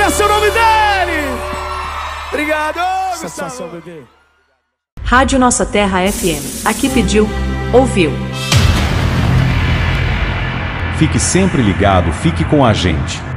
Sucesso é o nome dele! Obrigado, Satisfação, bebê. Rádio Nossa Terra FM. Aqui pediu, ouviu. Fique sempre ligado, fique com a gente.